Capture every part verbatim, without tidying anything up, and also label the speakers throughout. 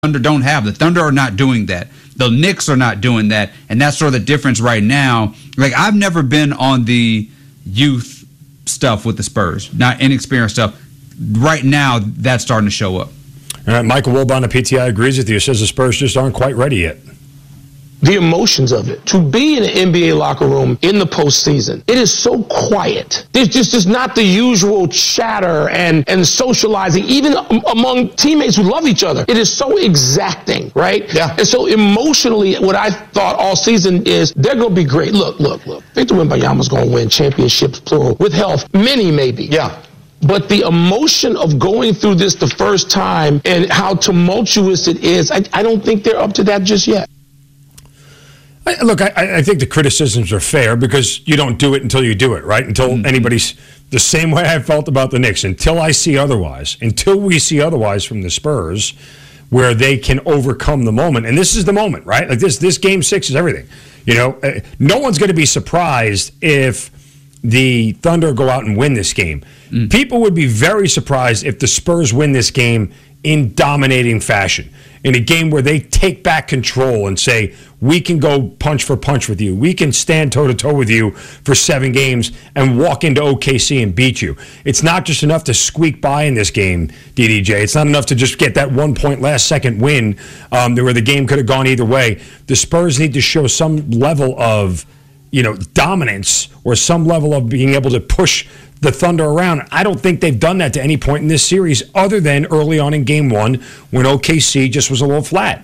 Speaker 1: Thunder don't have. The Thunder are not doing that. The Knicks are not doing that, and that's sort of the difference right now. Like, I've never been on the youth stuff with the Spurs, not inexperienced stuff. Right now, that's starting to show up.
Speaker 2: All right, Michael Wilbon of P T I agrees with you. Says the Spurs just aren't quite ready yet.
Speaker 3: The emotions of it. To be in an N B A locker room in the postseason, it is so quiet. There's just, just not the usual chatter and, and socializing, even among teammates who love each other. It is so exacting, right?
Speaker 4: Yeah.
Speaker 3: And so emotionally, what I thought all season is they're going to be great. Look, look, look. Victor Wembanyama's going to win championships, plural, with health. Many, maybe.
Speaker 4: Yeah.
Speaker 3: But the emotion of going through this the first time and how tumultuous it is, I, I don't think they're up to that just yet.
Speaker 2: I, look, I, I think the criticisms are fair because you don't do it until you do it, right? Until mm-hmm. anybody's the same way I felt about the Knicks. Until I see otherwise, until we see otherwise from the Spurs, where they can overcome the moment. And this is the moment, right? Like this, this game six is everything. You know, uh, no one's going to be surprised if the Thunder go out and win this game. Mm. People would be very surprised if the Spurs win this game in dominating fashion, in a game where they take back control and say, we can go punch for punch with you. We can stand toe-to-toe with you for seven games and walk into O K C and beat you. It's not just enough to squeak by in this game, D D J. It's not enough to just get that one-point last-second win um, where the game could have gone either way. The Spurs need to show some level of, you know, dominance or some level of being able to push the Thunder around. I don't think they've done that to any point in this series other than early on in game one when O K C just was a little flat.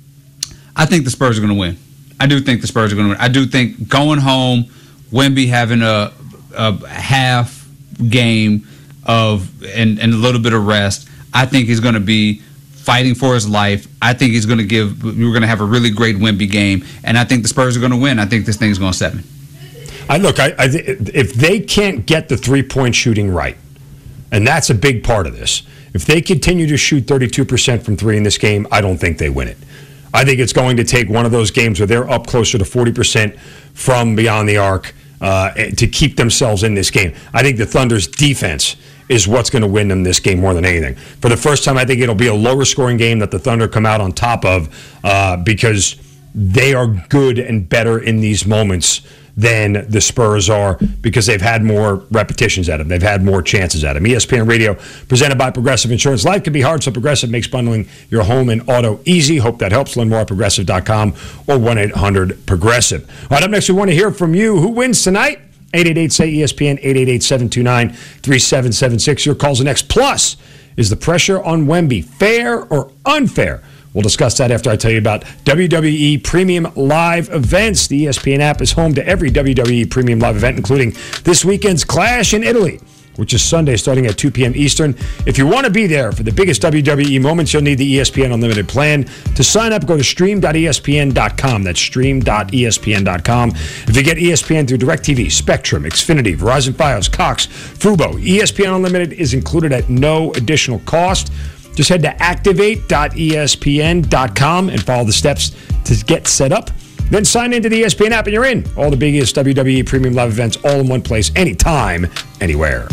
Speaker 1: I think the Spurs are going to win. I do think the Spurs are going to win. I do think going home, Wemby having a, a half game of and, and a little bit of rest, I think he's going to be fighting for his life. I think he's going to give, we're going to have a really great Wemby game, and I think the Spurs are going to win. I think this thing's going seven.
Speaker 2: I look, I, I if they can't get the three-point shooting right, and that's a big part of this, if they continue to shoot thirty-two percent from three in this game, I don't think they win it. I think it's going to take one of those games where they're up closer to forty percent from beyond the arc uh, to keep themselves in this game. I think the Thunder's defense is what's going to win them this game more than anything. For the first time, I think it'll be a lower scoring game that the Thunder come out on top of uh, because they are good and better in these moments than the Spurs are because they've had more repetitions at them. They've had more chances at them. E S P N Radio, presented by Progressive Insurance. Life can be hard, so Progressive makes bundling your home and auto easy. Hope that helps. Learn more at progressive dot com or one eight hundred progressive. All right, up next, we want to hear from you. Who wins tonight? eight eight eight, S A Y, E S P N, eight eight eight, seven two nine, three seven seven six. Your calls are next. Plus, is the pressure on Wemby fair or unfair? We'll discuss that after I tell you about W W E Premium Live Events. The E S P N app is home to every W W E Premium Live event, including this weekend's Clash in Italy, which is Sunday starting at two p.m. Eastern. If you want to be there for the biggest W W E moments, you'll need the E S P N Unlimited plan. To sign up, go to stream dot E S P N dot com. That's stream dot E S P N dot com. If you get E S P N through DirecTV, Spectrum, Xfinity, Verizon Fios, Cox, Fubo, E S P N Unlimited is included at no additional cost. Just head to activate dot E S P N dot com and follow the steps to get set up. Then sign into the E S P N app and you're in. All the biggest W W E Premium Live events all in one place, anytime, anywhere.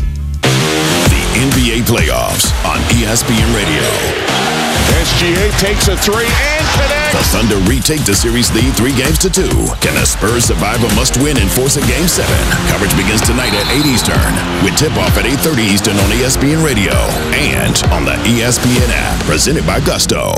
Speaker 5: The N B A playoffs on E S P N Radio.
Speaker 4: S G A takes a three and connects.
Speaker 5: The Thunder retake the series lead three games to two. Can the Spurs survive a must-win and force a game seven? Coverage begins tonight at eight Eastern with tip-off at eight thirty Eastern on E S P N Radio and on the E S P N app, presented by Gusto.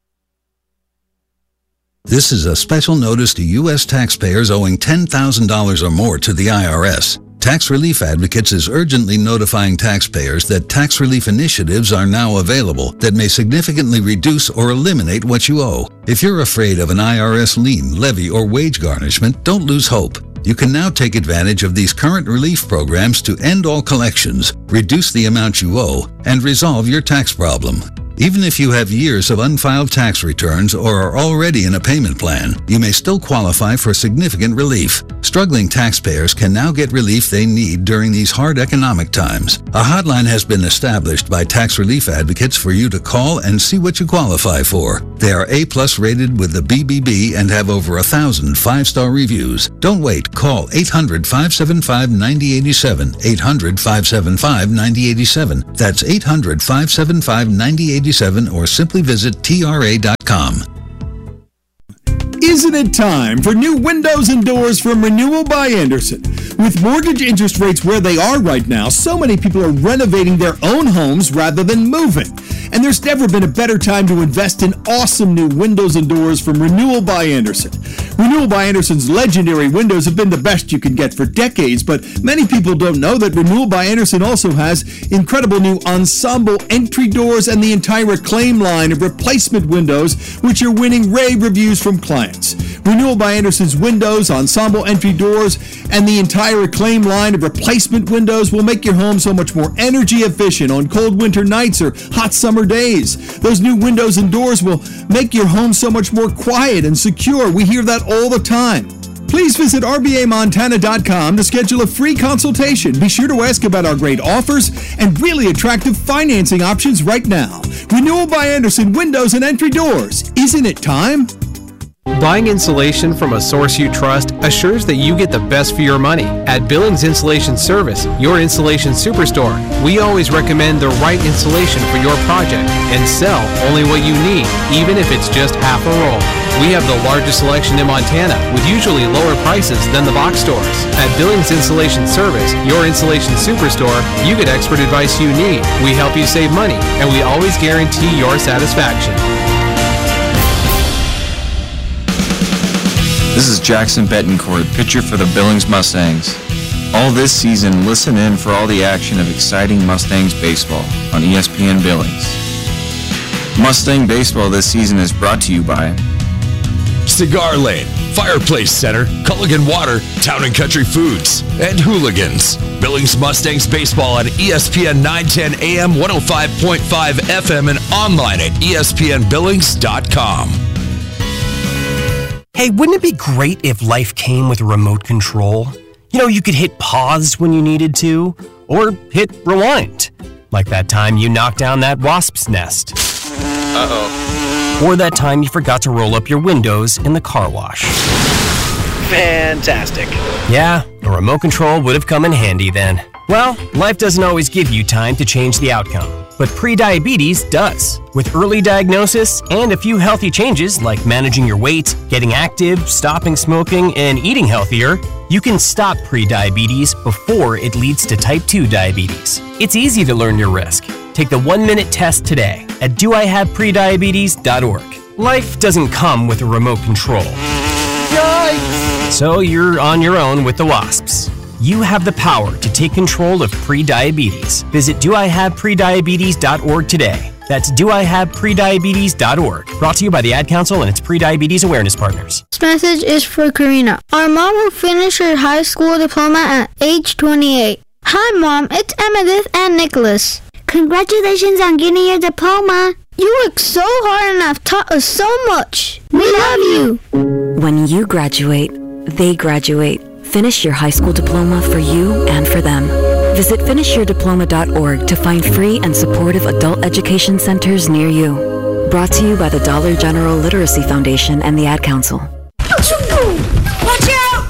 Speaker 6: This is a special notice to U S taxpayers owing ten thousand dollars or more to the I R S. Tax Relief Advocates is urgently notifying taxpayers that tax relief initiatives are now available that may significantly reduce or eliminate what you owe. If you're afraid of an I R S lien, levy, or wage garnishment, don't lose hope. You can now take advantage of these current relief programs to end all collections, reduce the amount you owe, and resolve your tax problem. Even if you have years of unfiled tax returns or are already in a payment plan, you may still qualify for significant relief. Struggling taxpayers can now get relief they need during these hard economic times. A hotline has been established by Tax Relief Advocates for you to call and see what you qualify for. They are A-plus rated with the B B B and have over a thousand five-star reviews. Don't wait. Call eight hundred, five seven five, nine zero eight seven, eight hundred, five seven five, nine zero eight seven. That's eight hundred, five seven five, nine zero eight seven, or simply visit T R A dot com.
Speaker 7: Isn't it time for new windows and doors from Renewal by Andersen? With mortgage interest rates where they are right now, so many people are renovating their own homes rather than moving. And there's never been a better time to invest in awesome new windows and doors from Renewal by Andersen. Renewal by Andersen's legendary windows have been the best you can get for decades, but many people don't know that Renewal by Andersen also has incredible new ensemble entry doors and the entire Acclaim line of replacement windows, which are winning rave reviews from clients. Renewal by Andersen's windows, ensemble entry doors, and the entire Acclaim line of replacement windows will make your home so much more energy efficient on cold winter nights or hot summer days. Those new windows and doors will make your home so much more quiet and secure. We hear that all the time. Please visit R B A Montana dot com to schedule a free consultation. Be sure to ask about our great offers and really attractive financing options right now. Renewal by Andersen Windows and Entry Doors. Isn't it time?
Speaker 8: Buying insulation from a source you trust assures that you get the best for your money. At Billings Insulation Service, your insulation superstore, we always recommend the right insulation for your project and sell only what you need, even if it's just half a roll. We have the largest selection in Montana with usually lower prices than the box stores. At Billings Insulation Service, your insulation superstore, you get expert advice you need. We help you save money, and we always guarantee your satisfaction.
Speaker 9: This is Jackson Betancourt, pitcher for the Billings Mustangs. All this season, listen in for all the action of exciting Mustangs baseball on E S P N Billings. Mustang baseball this season is brought to you by
Speaker 10: Cigar Lane, Fireplace Center, Culligan Water, Town and Country Foods, and Hooligans. Billings Mustangs baseball on E S P N nine ten A M, one oh five point five F M, and online at E S P N Billings dot com.
Speaker 11: Hey, wouldn't it be great if life came with a remote control? You know, you could hit pause when you needed to, or hit rewind. Like that time you knocked down that wasp's nest. Uh-oh. Or that time you forgot to roll up your windows in the car wash.
Speaker 12: Fantastic.
Speaker 11: Yeah, a remote control would have come in handy then. Well, life doesn't always give you time to change the outcome, but prediabetes does. With early diagnosis and a few healthy changes like managing your weight, getting active, stopping smoking, and eating healthier, you can stop prediabetes before it leads to type two diabetes. It's easy to learn your risk. Take the one-minute test today at do I have prediabetes dot org. Life doesn't come with a remote control. Yikes! So you're on your own with the wasps. You have the power to take control of prediabetes. Visit do I have prediabetes dot org today. That's do I have prediabetes dot org. Brought to you by the Ad Council and its Prediabetes Awareness Partners.
Speaker 13: This message is for Karina. Our mom will finish her high school diploma at age twenty-eight. Hi, Mom. It's Emmettith and Nicholas. Congratulations on getting your diploma. You worked so hard and have taught us so much. We love you.
Speaker 14: When you graduate, they graduate. Finish your high school diploma for you and for them. Visit finish your diploma dot org to find free and supportive adult education centers near you. Brought to you by the Dollar General Literacy Foundation and the Ad Council.
Speaker 15: Watch out!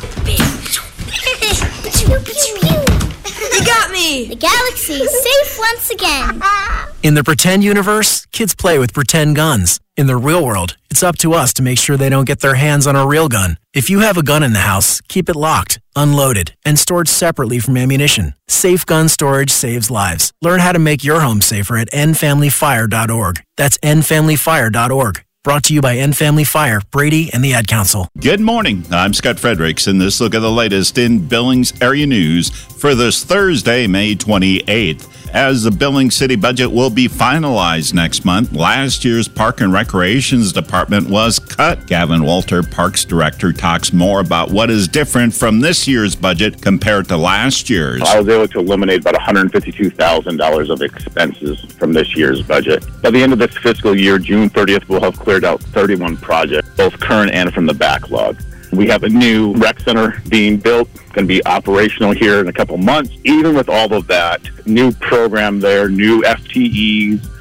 Speaker 15: You got me!
Speaker 16: The galaxy is safe once again.
Speaker 12: In the pretend universe, kids play with pretend guns. In the real world, it's up to us to make sure they don't get their hands on a real gun. If you have a gun in the house, keep it locked, unloaded, and stored separately from ammunition. Safe gun storage saves lives. Learn how to make your home safer at end family fire dot org. That's end family fire dot org. Brought to you by End Family Fire, Brady, and the Ad Council.
Speaker 17: Good morning. I'm Scott Fredericks, and this look at the latest in Billings area news for this Thursday, May twenty-eighth. As the Billings City budget will be finalized next month, last year's Park and Recreations Department was cut. Gavin Walter, Parks Director, talks more about what is different from this year's budget compared to last year's.
Speaker 18: I was able to eliminate about one hundred fifty-two thousand dollars of expenses from this year's budget. By the end of this fiscal year, June thirtieth, we'll have cleared out thirty-one projects, both current and from the backlog. We have a new rec center being built, going to be operational here in a couple months. Even with all of that, new program there, new F T Es,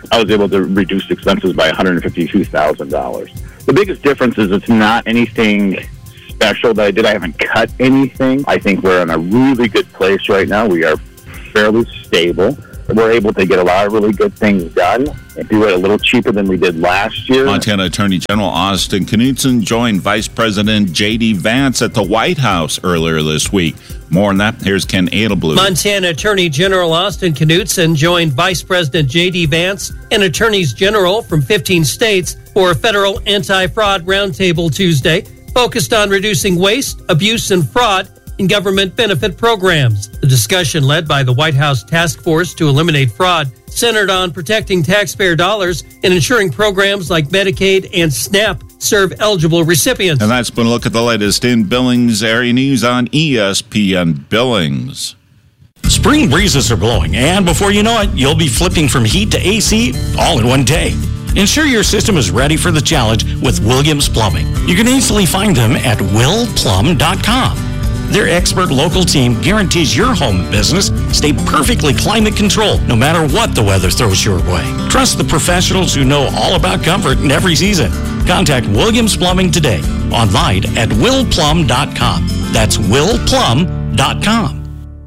Speaker 18: I was able to reduce expenses by one hundred fifty-two thousand dollars. The biggest difference is it's not anything special that I did. I haven't cut anything. I think we're in a really good place right now. We are fairly stable. We're able to get a lot of really good things done and do it a little cheaper than we did last year.
Speaker 17: Montana Attorney General Austin Knudsen joined Vice President J D. Vance at the White House earlier this week. More on that, here's Ken Adelblue.
Speaker 19: Montana Attorney General Austin Knudsen joined Vice President J D. Vance and attorneys general from fifteen states for a federal anti-fraud roundtable Tuesday, focused on reducing waste, abuse, and fraud in government benefit programs. The discussion, led by the White House Task Force to Eliminate Fraud, centered on protecting taxpayer dollars and ensuring programs like Medicaid and SNAP serve eligible recipients.
Speaker 17: And that's been a look at the latest in Billings area news on E S P N Billings.
Speaker 20: Spring breezes are blowing, and before you know it, you'll be flipping from heat to A C all in one day. Ensure your system is ready for the challenge with Williams Plumbing. You can easily find them at will plumb dot com. Their expert local team guarantees your home and business stay perfectly climate controlled no matter what the weather throws your way. Trust the professionals who know all about comfort in every season. Contact Williams Plumbing today, online at will plumb dot com. That's will plumb dot com.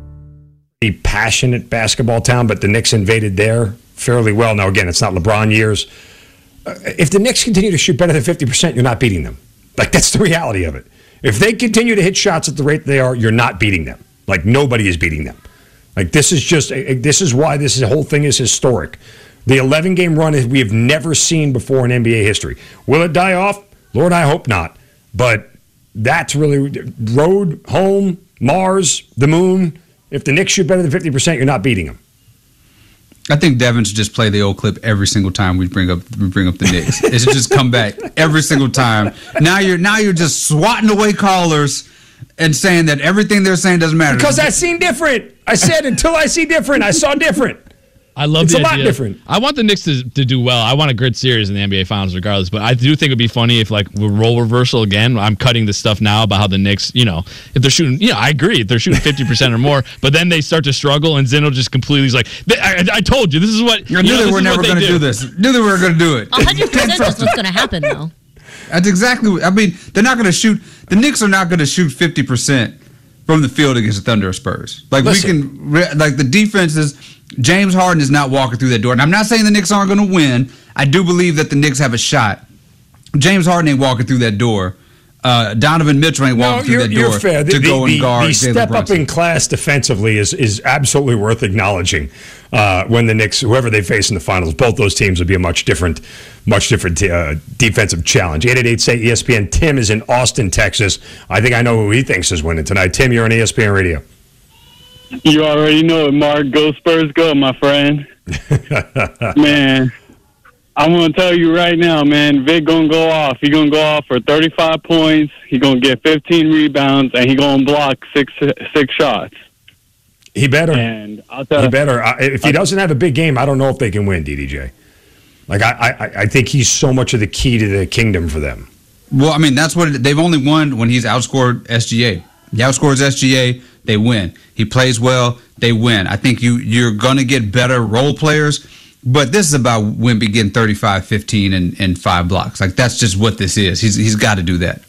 Speaker 2: A passionate basketball town, but the Knicks invaded there fairly well. Now, again, it's not LeBron years. Uh, if the Knicks continue to shoot better than fifty percent, you're not beating them. Like, that's the reality of it. If they continue to hit shots at the rate they are, you're not beating them. Like, nobody is beating them. Like, this is just, this is why this whole thing is historic. The eleven-game run we have never seen before in N B A history. Will it die off? Lord, I hope not. But that's really, road, home, Mars, the moon. If the Knicks shoot better than fifty percent, you're not beating them.
Speaker 1: I think Devin should just play the old clip every single time we bring up we bring up the Knicks. It should just come back every single time. Now you're now you're just swatting away callers and saying that everything they're saying doesn't matter.
Speaker 2: Because I seen different. I said until I see different, I saw different.
Speaker 21: I love
Speaker 2: it's
Speaker 21: the
Speaker 2: a
Speaker 21: idea.
Speaker 2: lot different.
Speaker 21: I want the Knicks to, to do well. I want a good series in the N B A Finals regardless, but I do think it would be funny if, like, we role reversal again. I'm cutting this stuff now about how the Knicks, you know, if they're shooting, you know, I agree, if they're shooting fifty percent or more, but then they start to struggle and Zeno just completely is like, I, I told you, this is what,
Speaker 1: I knew they were never going to do this. Knew they were going to do it.
Speaker 22: one hundred percent that's what's going to happen, though.
Speaker 1: That's exactly what, I mean, they're not going to shoot, the Knicks are not going to shoot fifty percent from the field against the Thunder or Spurs. Like, Listen. we can, like, the defenses, James Harden is not walking through that door. And I'm not saying the Knicks aren't going to win. I do believe that the Knicks have a shot. James Harden ain't walking through that door. Uh, Donovan Mitchell ain't walking no, through that door
Speaker 2: you're fair.
Speaker 1: to
Speaker 2: the,
Speaker 1: go
Speaker 2: the,
Speaker 1: and guard
Speaker 2: The
Speaker 1: Jalen
Speaker 2: step
Speaker 1: Brunson.
Speaker 2: up in class defensively is is absolutely worth acknowledging. Uh, when the Knicks, whoever they face in the finals, both those teams would be a much different, much different uh, defensive challenge. eight eight eight say E S P N. Tim is in Austin, Texas. I think I know who he thinks is winning tonight. Tim, you're on E S P N Radio.
Speaker 23: You already know it, Mark. Go Spurs, go, my friend. Man, I'm going to tell you right now, man, Vic going to go off. He going to go off for thirty-five points. He going to get fifteen rebounds, and he going to block six six shots.
Speaker 2: He better.
Speaker 23: And I'll tell
Speaker 2: he
Speaker 23: you,
Speaker 2: better. I, if he doesn't have a big game, I don't know if they can win, D D J. Like, I, I, I think he's so much of the key to the kingdom for them.
Speaker 1: Well, I mean, that's what it, they've only won when he's outscored S G A. He outscores S G A, they win. He plays well, they win. I think you, you're going to get better role players, but this is about Wemby getting thirty-five, fifteen, and, and five blocks. Like, that's just what this is. He's He's got to do that.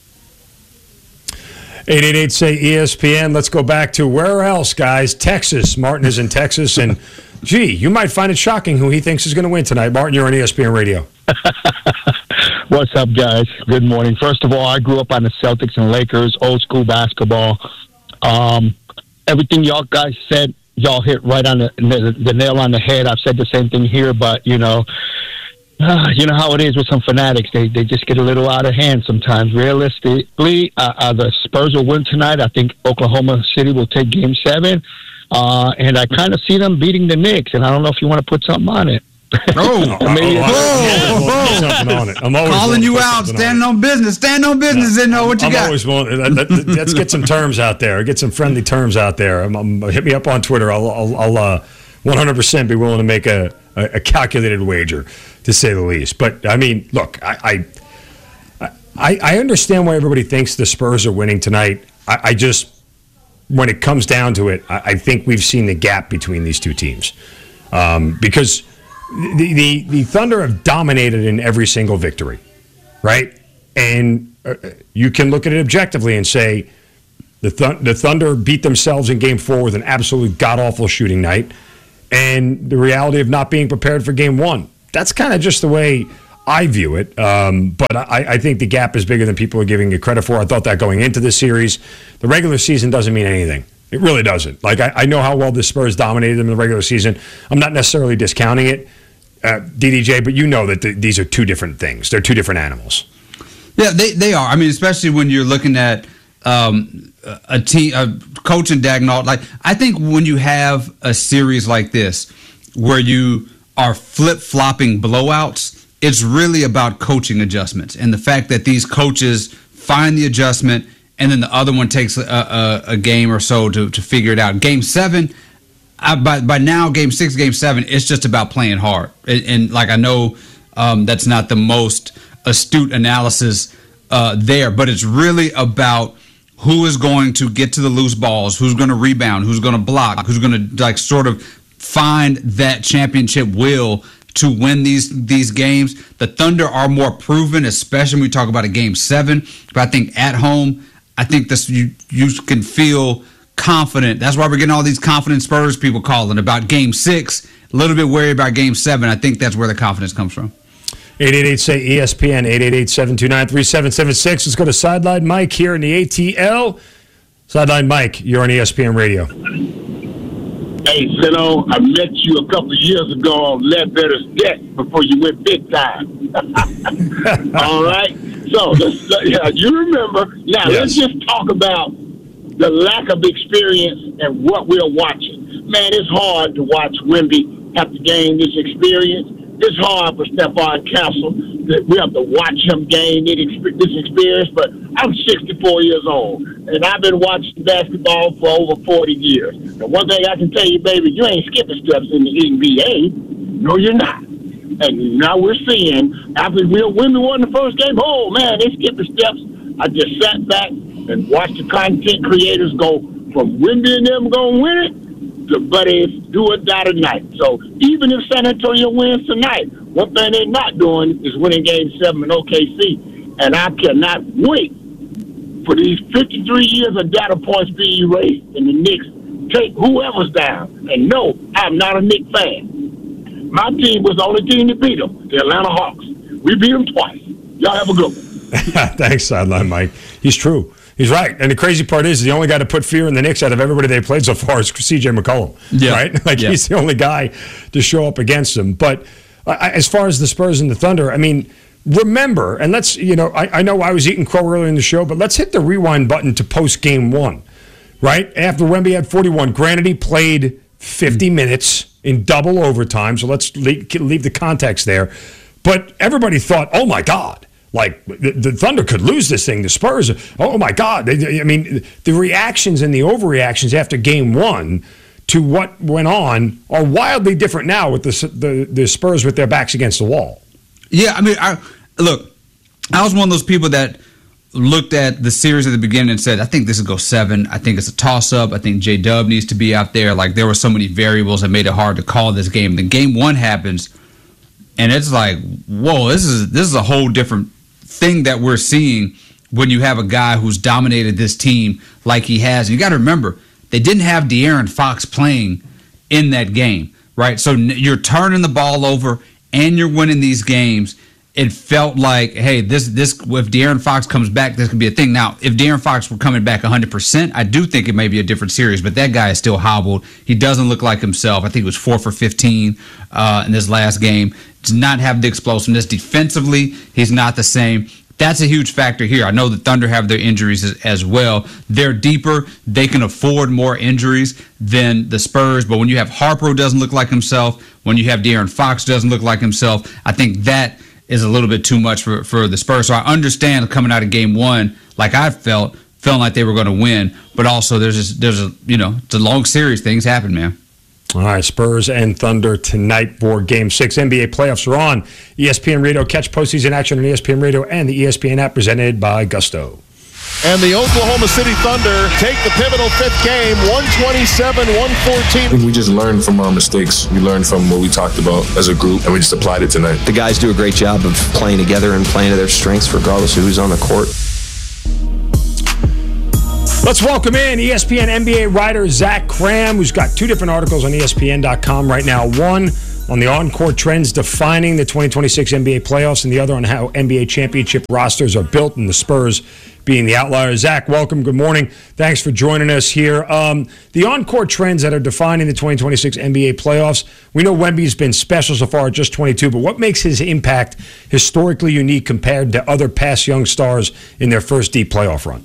Speaker 2: eight eight eight say E S P N. Let's go back to where else, guys? Texas. Martin is in Texas, and, gee, you might find it shocking who he thinks is going to win tonight. Martin, you're on E S P N Radio.
Speaker 24: What's up, guys? Good morning. First of all, I grew up on the Celtics and Lakers, old school basketball. Um, everything y'all guys said, y'all hit right on the, the, the nail on the head. I've said the same thing here, but, you know, uh, you know how it is with some fanatics. They they just get a little out of hand sometimes. Realistically, uh, uh, the Spurs will win tonight. I think Oklahoma City will take game seven. Uh, and I kind of see them beating the Knicks, and I don't know if you want to put something on it.
Speaker 1: Oh,
Speaker 2: Maybe
Speaker 1: oh, oh,
Speaker 2: something on it. I'm always
Speaker 1: calling you out, standing on business, stand on business, and know what you
Speaker 2: I'm
Speaker 1: got.
Speaker 2: Always willing, let, let, let's get some terms out there. Get some friendly terms out there. I'm, I'm, hit me up on Twitter. I'll, I'll, I'll uh, one hundred percent be willing to make a, a, a calculated wager, to say the least. But I mean, look, I, I, I, I understand why everybody thinks the Spurs are winning tonight. I, I just, when it comes down to it, I, I think we've seen the gap between these two teams, um, because the, the, the Thunder have dominated in every single victory, right? And uh, you can look at it objectively and say the, th- the Thunder beat themselves in game four with an absolute god-awful shooting night and the reality of not being prepared for game one. That's kind of just the way I view it. Um, but I, I think the gap is bigger than people are giving it credit for. I thought that going into this series. The regular season doesn't mean anything. It really doesn't. Like, I, I know how well the Spurs dominated them in the regular season. I'm not necessarily discounting it, uh, D D J, but you know that the, these are two different things. They're two different animals.
Speaker 1: Yeah, they, they are. I mean, especially when you're looking at um, a team, a coach and Daigneault. Like, I think when you have a series like this where you are flip-flopping blowouts, it's really about coaching adjustments and the fact that these coaches find the adjustment and then the other one takes a, a, a game or so to, to figure it out. Game seven, I, by by now, game six, game seven, it's just about playing hard. And, and like I know um, that's not the most astute analysis uh, there, but it's really about who is going to get to the loose balls, who's going to rebound, who's going to block, who's going to like sort of find that championship will to win these these games. The Thunder are more proven, especially when we talk about a game seven. But I think at home, I think this you you can feel confident. That's why we're getting all these confident Spurs people calling about game six. A little bit worried about game seven. I think that's where the confidence comes from.
Speaker 2: eight eight eight say E S P N, eight eight eight, seven two nine, three seven seven six. Let's go to Sideline Mike here in the A T L. Sideline Mike, you're on E S P N Radio.
Speaker 3: Hey, Sino, I met you a couple of years ago on Ledbetter's deck before you went big time. All right? So, let's, yeah, you remember. Now, yes. Let's just talk about the lack of experience and what we're watching. Man, it's hard to watch Wemby have to gain this experience. It's hard for Stephon Castle that we have to watch him gain this experience, but I'm sixty-four years old, and I've been watching basketball for over forty years. And one thing I can tell you, baby, you ain't skipping steps in the N B A. No, you're not. And now we're seeing, after Wemby won the first game, oh, man, they skipping steps. I just sat back and watched the content creators go from Wemby and them going to win it to Buddy's do or die tonight. So even if San Antonio wins tonight, one thing they're not doing is winning game seven in O K C. And I cannot wait for these fifty-three years of data points being erased and the Knicks take whoever's down. And no, I'm not a Knicks fan. My team was the only team that beat them, the Atlanta Hawks. We beat them twice. Y'all have a good one.
Speaker 2: Thanks, Sideline Mike. He's true. He's right. And the crazy part is the only guy to put fear in the Knicks out of everybody they played so far is C J McCollum. Yeah. Right? Like, yeah. He's the only guy to show up against them. But uh, as far as the Spurs and the Thunder, I mean, remember, and let's, you know, I, I know I was eating crow earlier in the show, but let's hit the rewind button to post game one, right? After Wemby had forty-one. Granted, he played fifty minutes in double overtime, so let's leave, leave the context there. But everybody thought, oh, my God. Like, the, the Thunder could lose this thing. The Spurs, oh, my God. They, I mean, the reactions and the overreactions after game one to what went on are wildly different now with the, the, the Spurs with their backs against the wall.
Speaker 1: Yeah, I mean, I, look, I was one of those people that looked at the series at the beginning and said, I think this will go seven. I think it's a toss-up. I think J-Dub needs to be out there. Like, there were so many variables that made it hard to call this game. Then game one happens, and it's like, whoa, this is this is a whole different thing that we're seeing when you have a guy who's dominated this team like he has. And you got to remember, they didn't have De'Aaron Fox playing in that game, right? So you're turning the ball over and you're winning these games. It felt like, hey, this this if De'Aaron Fox comes back, this could be a thing. Now, if De'Aaron Fox were coming back one hundred percent, I do think it may be a different series, but that guy is still hobbled. He doesn't look like himself. I think it was four for fifteen uh, in this last game. Does not have the explosiveness. Defensively, he's not the same. That's a huge factor here. I know the Thunder have their injuries as, as well. They're deeper. They can afford more injuries than the Spurs. But when you have Harper who doesn't look like himself, when you have De'Aaron Fox who doesn't look like himself, I think that is a little bit too much for, for the Spurs. So I understand coming out of game one, like I felt, feeling like they were going to win. But also there's just, there's a, you know, it's a long series. Things happen, man.
Speaker 2: All right, Spurs and Thunder tonight for Game six. N B A playoffs are on. E S P N Radio. Catch postseason action on E S P N Radio and the E S P N app presented by Gusto.
Speaker 4: And the Oklahoma City Thunder take the pivotal fifth game, one twenty-seven one fourteen.
Speaker 5: I think we just learned from our mistakes. We learned from what we talked about as a group, and we just applied it tonight.
Speaker 6: The guys do a great job of playing together and playing to their strengths regardless of who's on the court.
Speaker 2: Let's welcome in E S P N N B A writer Zach Kram, who's got two different articles on E S P N dot com right now. One on the on-court trends defining the twenty twenty-six N B A playoffs, and the other on how N B A championship rosters are built, and the Spurs being the outlier. Zach, welcome. Good morning. Thanks for joining us here. Um, the on-court trends that are defining the twenty twenty-six N B A playoffs. We know Wemby's been special so far at just twenty-two, but what makes his impact historically unique compared to other past young stars in their first deep playoff run?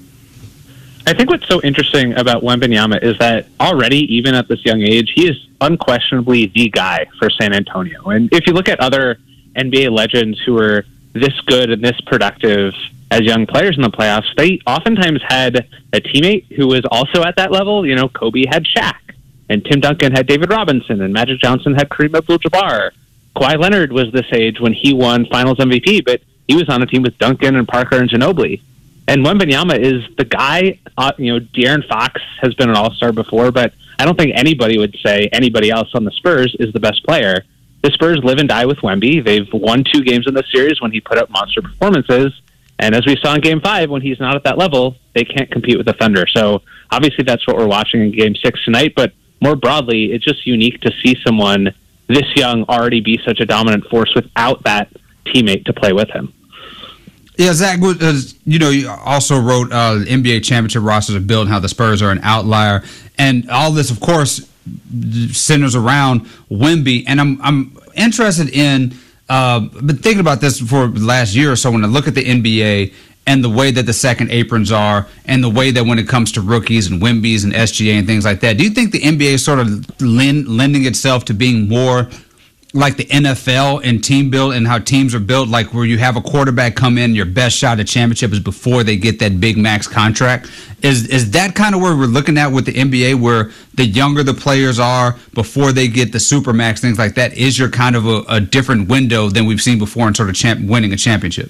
Speaker 7: I think what's so interesting about Wembanyama is that already, even at this young age, he is unquestionably the guy for San Antonio. And if you look at other N B A legends who are this good and this productive as young players in the playoffs, they oftentimes had a teammate who was also at that level. You know, Kobe had Shaq, and Tim Duncan had David Robinson, and Magic Johnson had Kareem Abdul-Jabbar. Kawhi Leonard was this age when he won Finals M V P, but he was on a team with Duncan and Parker and Ginobili. And Wembanyama is the guy, uh, you know, De'Aaron Fox has been an all-star before, but I don't think anybody would say anybody else on the Spurs is the best player. The Spurs live and die with Wemby. They've won two games in the series when he put up monster performances. And as we saw in Game five, when he's not at that level, they can't compete with the Thunder. So obviously that's what we're watching in Game six tonight. But more broadly, it's just unique to see someone this young already be such a dominant force without that teammate to play with him.
Speaker 1: Yeah, Zach, you know, you also wrote uh, N B A championship rosters are built and how the Spurs are an outlier. And all this, of course, centers around Wemby. And I'm I'm interested in, uh, been thinking about this for the last year or so when I look at the N B A and the way that the second aprons are and the way that when it comes to rookies and Wembys and S G A and things like that. Do you think the N B A is sort of lend, lending itself to being more like the N F L and team build and how teams are built, like where you have a quarterback come in, your best shot at championship is before they get that big max contract? Is is that kind of where we're looking at with the N B A, where the younger the players are before they get the super max, things like that? Is your kind of a, a different window than we've seen before in sort of champ, winning a championship?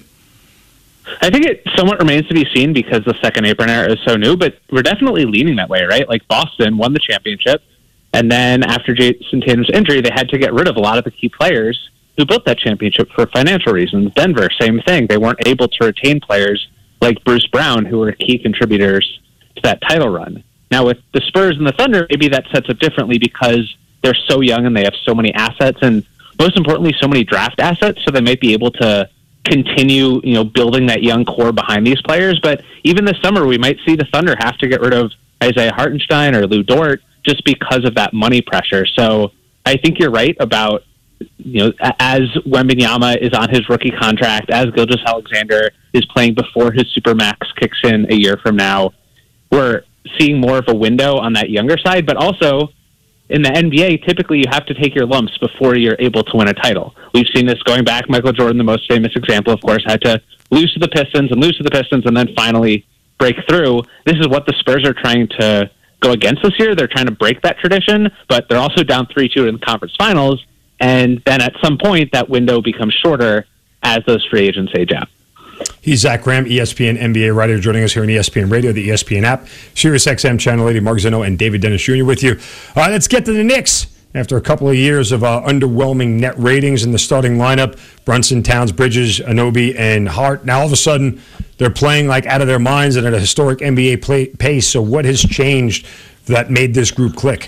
Speaker 7: I think it somewhat remains to be seen because the second apron era is so new, but we're definitely leaning that way, right? Like Boston won the championship. And then after Jason Tatum's injury, they had to get rid of a lot of the key players who built that championship for financial reasons. Denver, same thing. They weren't able to retain players like Bruce Brown, who were key contributors to that title run. Now with the Spurs and the Thunder, maybe that sets up differently because they're so young and they have so many assets and most importantly, so many draft assets. So they might be able to continue, you know, building that young core behind these players. But even this summer, we might see the Thunder have to get rid of Isaiah Hartenstein or Lou Dort just because of that money pressure. So I think you're right about, you know, as Wembanyama is on his rookie contract, as Gilgeous-Alexander is playing before his Supermax kicks in a year from now, we're seeing more of a window on that younger side. But also in the N B A, typically you have to take your lumps before you're able to win a title. We've seen this going back. Michael Jordan, the most famous example, of course, had to lose to the Pistons and lose to the Pistons and then finally break through. This is what the Spurs are trying to go against this year. They're trying to break that tradition, but they're also down three two in the conference finals. And then at some point, that window becomes shorter as those free agents age out.
Speaker 2: He's Zach Kram, E S P N N B A writer, joining us here on E S P N Radio, the E S P N app, Sirius X M Channel eighty. Mark Zinno and David Dennis Junior with you. All right, let's get to the Knicks. After a couple of years of uh, underwhelming net ratings in the starting lineup, Brunson, Towns, Bridges, Anunoby, and Hart, now all of a sudden they're playing like out of their minds and at a historic N B A play- pace. So what has changed that made this group click?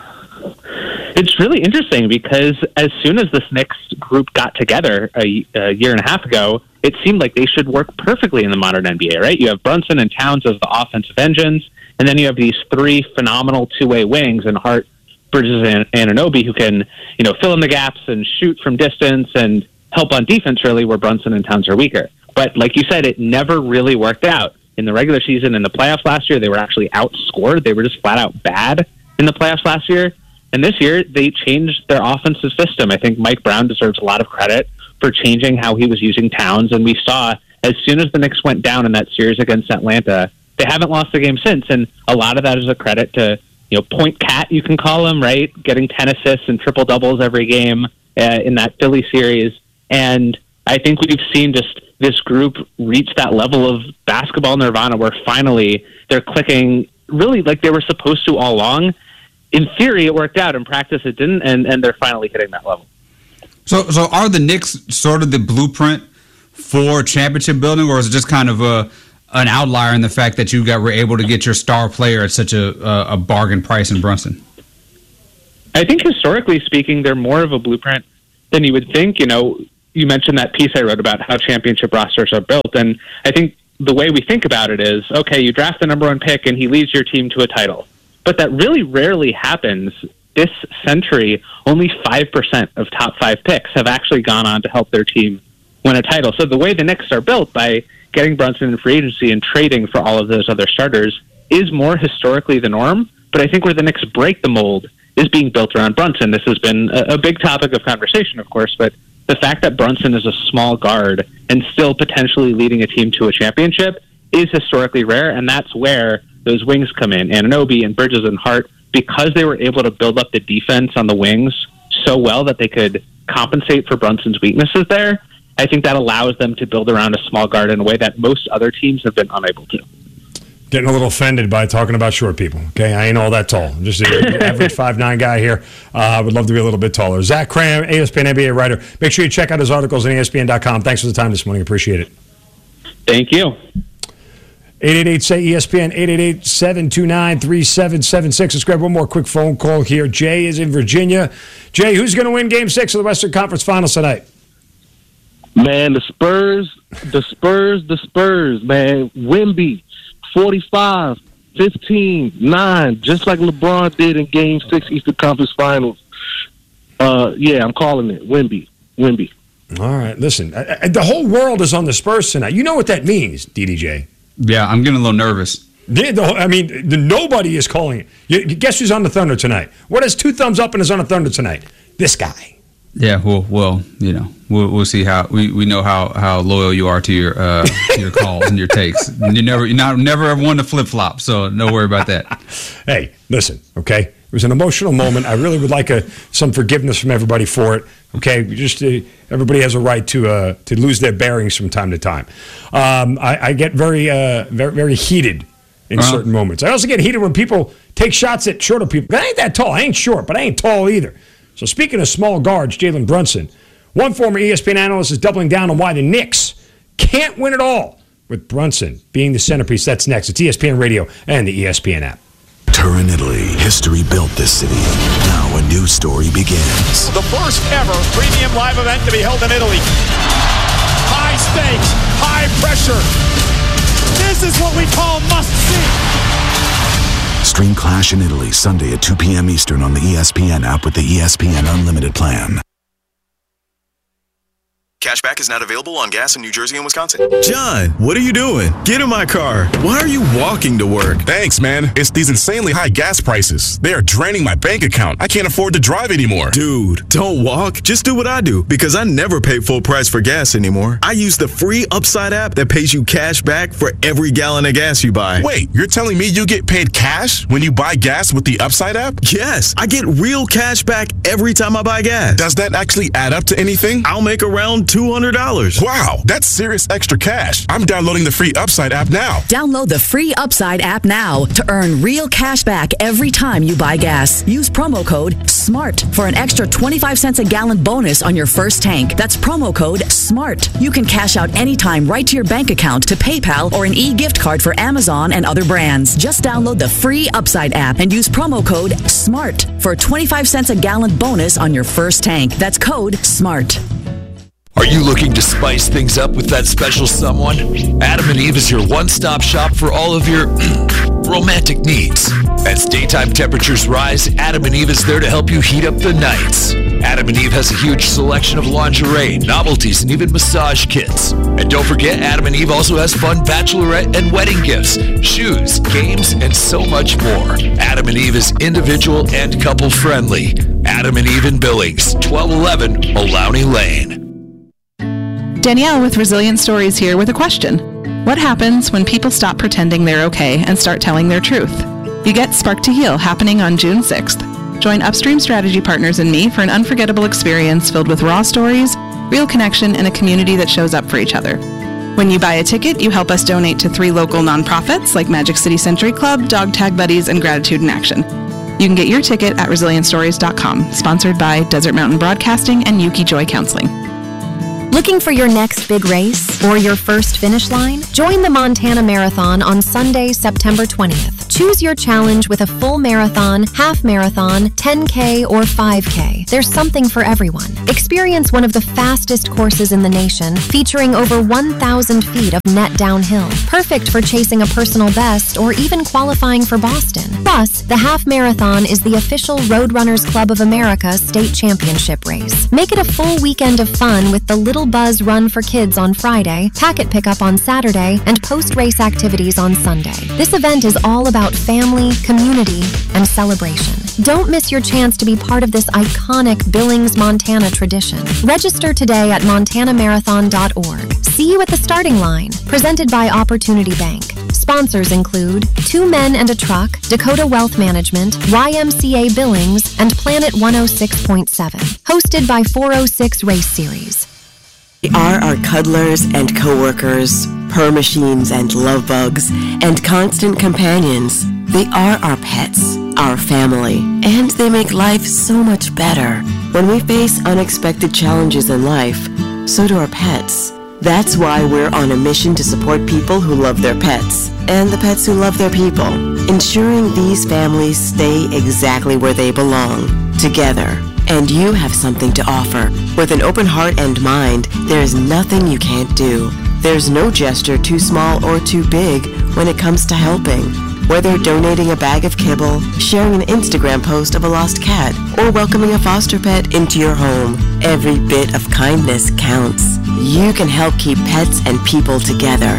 Speaker 7: It's really interesting because as soon as this Knicks group got together a, a year and a half ago, it seemed like they should work perfectly in the modern N B A, right? You have Brunson and Towns as the offensive engines, and then you have these three phenomenal two-way wings in Hart, Bridges, and, and Anunoby who can, you know, fill in the gaps and shoot from distance and help on defense, really, where Brunson and Towns are weaker. But like you said, it never really worked out. In the regular season, in the playoffs last year, they were actually outscored. They were just flat out bad in the playoffs last year. And this year, they changed their offensive system. I think Mike Brown deserves a lot of credit for changing how he was using Towns. And we saw as soon as the Knicks went down in that series against Atlanta, they haven't lost a game since. And a lot of that is a credit to, you know, Point Cat, you can call him, right? Getting ten assists and triple doubles every game uh, in that Philly series. And I think we've seen just this group reached that level of basketball nirvana where finally they're clicking really like they were supposed to all along. In theory, it worked out. In practice, it didn't, and, and they're finally hitting that level.
Speaker 1: So, so are the Knicks sort of the blueprint for championship building, or is it just kind of a an outlier in the fact that you got were able to get your star player at such a a, a bargain price in Brunson?
Speaker 7: I think historically speaking, they're more of a blueprint than you would think. You know, you mentioned that piece I wrote about how championship rosters are built, and I think the way we think about it is, okay, you draft the number one pick and he leads your team to a title. But that really rarely happens. This century, only five percent of top five picks have actually gone on to help their team win a title. So the way the Knicks are built, by getting Brunson in free agency and trading for all of those other starters, is more historically the norm. But I think where the Knicks break the mold is being built around Brunson. This has been a, a big topic of conversation, of course, but the fact that Brunson is a small guard and still potentially leading a team to a championship is historically rare, and that's where those wings come in, Anunoby and Bridges and Hart, because they were able to build up the defense on the wings so well that they could compensate for Brunson's weaknesses there. I think that allows them to build around a small guard in a way that most other teams have been unable to.
Speaker 2: Getting a little offended by talking about short people. Okay, I ain't all that tall. I'm just an average five nine guy here. Uh, I would love to be a little bit taller. Zach Cram, E S P N N B A writer. Make sure you check out his articles on E S P N dot com. Thanks for the time this morning. Appreciate it.
Speaker 7: Thank you.
Speaker 2: eight eight eight, say E S P N, eight eight eight, seven two nine, three seven seven six. Let's grab one more quick phone call here. Jay is in Virginia. Jay, who's going to win Game six of the Western Conference Finals tonight?
Speaker 8: Man, the Spurs, the Spurs, the Spurs, man. Wemby, forty-five, fifteen, nine, just like LeBron did in Game six Eastern Conference Finals. Uh, yeah, I'm calling it. Wemby, Wemby.
Speaker 2: All right, listen. I, I, the whole world is on the Spurs tonight. You know what that means, D D J.
Speaker 1: Yeah, I'm getting a little nervous.
Speaker 2: The, the, I mean, the, nobody is calling it. You, guess who's on the Thunder tonight? What has two thumbs up and is on the Thunder tonight? This guy.
Speaker 1: Yeah, well, well, you know, we'll we'll see how we, we know how, how loyal you are to your uh, to your calls and your takes. You never you not never ever one to flip flop, so no worry about that.
Speaker 2: Hey, listen, okay, it was an emotional moment. I really would like a, some forgiveness from everybody for it. Okay, we just uh, everybody has a right to uh, to lose their bearings from time to time. Um, I, I get very uh, very very heated in uh-huh. certain moments. I also get heated when people take shots at shorter people. I ain't that tall. I ain't short, but I ain't tall either. So speaking of small guards, Jalen Brunson, one former E S P N analyst is doubling down on why the Knicks can't win it all, with Brunson being the centerpiece. That's next. It's E S P N Radio and the E S P N app.
Speaker 9: Turin, Italy. History built this city. Now a new story begins.
Speaker 10: The first ever premium live event to be held in Italy. High stakes, high pressure. This is what we call must-see.
Speaker 9: Stream Clash in Italy Sunday at two p.m. Eastern on the E S P N app with the E S P N Unlimited plan.
Speaker 11: Cashback is not available on gas in New Jersey and Wisconsin.
Speaker 25: John, what are you doing? Get in my car. Why are you walking to work?
Speaker 26: Thanks, man. It's these insanely high gas prices. They are draining my bank account. I can't afford to drive anymore.
Speaker 25: Dude, don't walk. Just do what I do, because I never pay full price for gas anymore. I use the free Upside app that pays you cash back for every gallon of gas you buy.
Speaker 26: Wait, you're telling me you get paid cash when you buy gas with the Upside app?
Speaker 25: Yes, I get real cash back every time I buy gas.
Speaker 26: Does that actually add up to anything?
Speaker 25: I'll make around two hundred dollars.
Speaker 26: Wow, that's serious extra cash. I'm downloading the free Upside app now.
Speaker 27: Download the free Upside app now to earn real cash back every time you buy gas. Use promo code SMART for an extra twenty-five cents a gallon bonus on your first tank. That's promo code SMART. You can cash out anytime right to your bank account, to PayPal, or an e-gift card for Amazon and other brands. Just download the free Upside app and use promo code SMART for a twenty-five cents a gallon bonus on your first tank. That's code SMART.
Speaker 28: Are you looking to spice things up with that special someone? Adam and Eve is your one-stop shop for all of your romantic needs. As daytime temperatures rise, Adam and Eve is there to help you heat up the nights. Adam and Eve has a huge selection of lingerie, novelties, and even massage kits. And don't forget, Adam and Eve also has fun bachelorette and wedding gifts, shoes, games, and so much more. Adam and Eve is individual and couple-friendly. Adam and Eve in Billings, twelve eleven Maloney Lane.
Speaker 29: Danielle with Resilient Stories here with a question. What happens when people stop pretending they're okay and start telling their truth? You get Spark to Heal happening on June sixth. Join Upstream Strategy Partners and me for an unforgettable experience filled with raw stories, real connection, and a community that shows up for each other. When you buy a ticket, you help us donate to three local nonprofits like Magic City Century Club, Dog Tag Buddies, and Gratitude in Action. You can get your ticket at resilient stories dot com, sponsored by Desert Mountain Broadcasting and Yuki Joy Counseling.
Speaker 12: Looking for your next big race or your first finish line? Join the Montana Marathon on Sunday, September twentieth. Choose your challenge with a full marathon, half marathon, ten K, or five K. There's something for everyone. Experience one of the fastest courses in the nation, featuring over one thousand feet of net downhill. Perfect for chasing a personal best or even qualifying for Boston. Plus, the half marathon is the official Roadrunners Club of America state championship race. Make it a full weekend of fun with the Little Buzz Run for Kids on Friday, packet pickup on Saturday, and post-race activities on Sunday. This event is all about family, community, and celebration. Don't miss your chance to be part of this iconic Billings, Montana tradition. Register today at montana marathon dot org. See you at the starting line. Presented by Opportunity Bank. Sponsors include Two Men and a Truck, Dakota Wealth Management, Y M C A Billings, and Planet one oh six point seven. Hosted by four oh six Race Series.
Speaker 13: They are our cuddlers and coworkers, purr machines and love bugs, and constant companions. They are our pets, our family, and they make life so much better. When we face unexpected challenges in life, so do our pets. That's why we're on a mission to support people who love their pets, and the pets who love their people, ensuring these families stay exactly where they belong, together. And you have something to offer. With an open heart and mind, there is nothing you can't do. There's no gesture too small or too big when it comes to helping. Whether donating a bag of kibble, sharing an Instagram post of a lost cat, or welcoming a foster pet into your home, every bit of kindness counts. You can help keep pets and people together.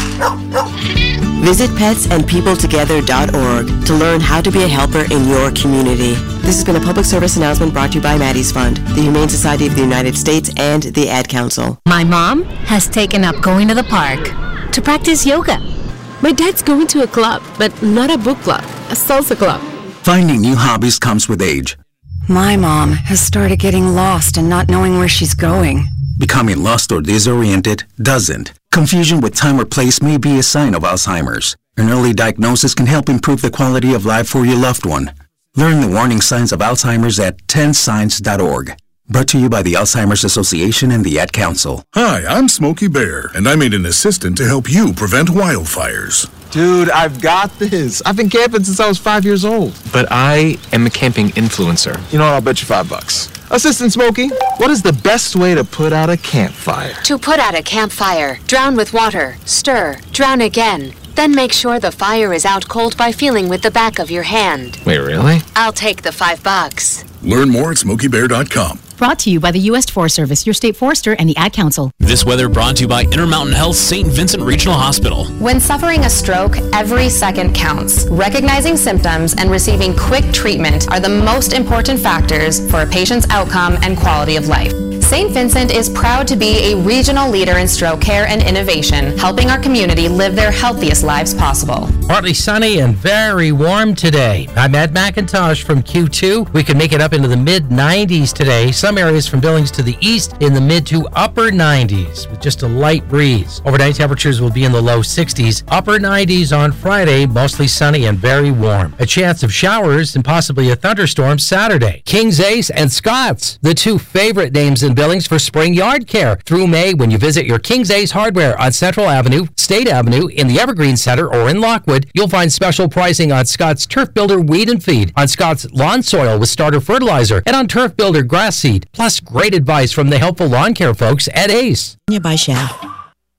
Speaker 13: Visit pets and people together dot org to learn how to be a helper in your community. This has been a public service announcement brought to you by Maddie's Fund, the Humane Society of the United States, and the Ad Council.
Speaker 14: My mom has taken up going to the park to practice yoga. My dad's going to a club, but not a book club, a salsa club.
Speaker 15: Finding new hobbies comes with age.
Speaker 16: My mom has started getting lost and not knowing where she's going.
Speaker 15: Becoming lost or disoriented doesn't. Confusion with time or place may be a sign of Alzheimer's. An early diagnosis can help improve the quality of life for your loved one. Learn the warning signs of Alzheimer's at ten signs dot org. Brought to you by the Alzheimer's Association and the Ad Council.
Speaker 26: Hi, I'm Smokey Bear, and I made an assistant to help you prevent wildfires.
Speaker 17: Dude, I've got this. I've been camping since I was five years old.
Speaker 6: But I am a camping influencer.
Speaker 17: You know what? I'll bet you five bucks. Assistant Smokey, what is the best way to put out a campfire?
Speaker 18: To put out a campfire, drown with water, stir, drown again. Then make sure the fire is out cold by feeling with the back of your hand.
Speaker 17: Wait, really?
Speaker 18: I'll take the five bucks.
Speaker 26: Learn more at smokey bear dot com.
Speaker 19: Brought to you by the U S Forest Service, your state forester, and the Ad Council.
Speaker 20: This weather brought to you by Intermountain Health Saint Vincent Regional Hospital.
Speaker 30: When suffering a stroke, every second counts. Recognizing symptoms and receiving quick treatment are the most important factors for a patient's outcome and quality of life. Saint Vincent is proud to be a regional leader in stroke care and innovation, helping our community live their healthiest lives possible.
Speaker 31: Partly sunny and very warm today. I'm Ed McIntosh from Q two. We can make it up into the mid nineties today. Some areas from Billings to the east in the mid to upper nineties with just a light breeze. Overnight temperatures will be in the low sixties. Upper nineties on Friday, mostly sunny and very warm. A chance of showers and possibly a thunderstorm Saturday. King's Ace and Scott's, the two favorite names in Billings for spring yard care through May when you visit your King's Ace Hardware on Central Avenue, State Avenue, in the Evergreen Center, or in Lockwood. You'll find special pricing on Scott's Turf Builder Weed and Feed, on Scott's Lawn Soil with Starter Fertilizer, and on Turf Builder Grass Seed. Plus, great advice from the helpful lawn care folks at Ace.
Speaker 32: By Shell.